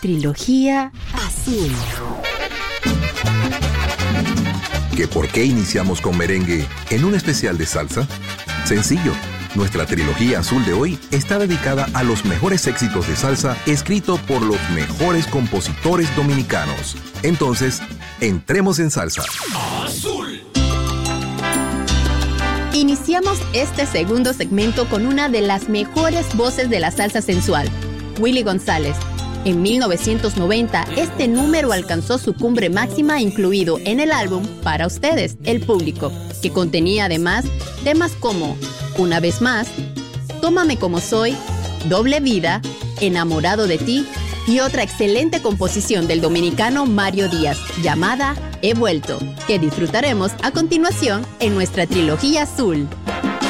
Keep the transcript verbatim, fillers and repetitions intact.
Trilogía Azul. ¿Que por qué iniciamos con merengue en un especial de salsa? Sencillo. Nuestra trilogía azul de hoy está dedicada a los mejores éxitos de salsa escritos por los mejores compositores dominicanos. Entonces, entremos en salsa. Azul. Iniciamos este segundo segmento con una de las mejores voces de la salsa sensual, Willy González. En mil novecientos noventa, este número alcanzó su cumbre máxima incluido en el álbum Para Ustedes, el Público, que contenía además temas como Una Vez Más, Tómame Como Soy, Doble Vida, Enamorado de Ti y otra excelente composición del dominicano Mario Díaz, llamada He Vuelto, que disfrutaremos a continuación en nuestra trilogía azul.